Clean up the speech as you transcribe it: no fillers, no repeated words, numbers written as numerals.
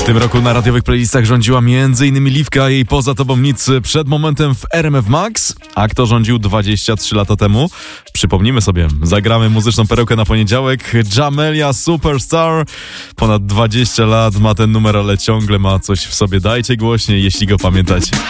W tym roku na radiowych playlistach rządziła m.in. Liwka, jej Poza tobą nic przed momentem w RMF Max. A kto rządził 23 lata temu? Przypomnijmy sobie, zagramy muzyczną perełkę na poniedziałek. Jamelia Superstar. Ponad 20 lat ma ten numer, ale ciągle ma coś w sobie. Dajcie głośniej, jeśli go pamiętacie.